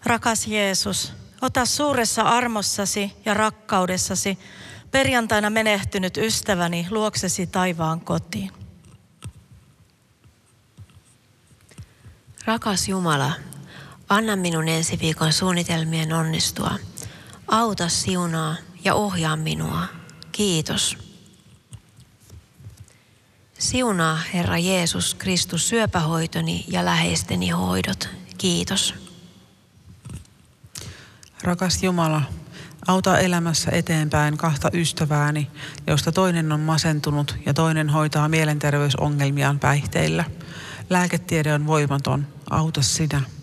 Rakas Jeesus, ota suuressa armossasi ja rakkaudessasi perjantaina menehtynyt ystäväni luoksesi taivaan kotiin. Rakas Jumala, anna minun ensi viikon suunnitelmien onnistua. Auta, siunaa ja ohjaa minua. Kiitos. Siunaa, Herra Jeesus Kristus, syöpähoitoni ja läheisteni hoidot. Kiitos. Rakas Jumala, auta elämässä eteenpäin 2 ystävääni, joista toinen on masentunut ja toinen hoitaa mielenterveysongelmiaan päihteillä. Lääketiede on voimaton. Auta sinä.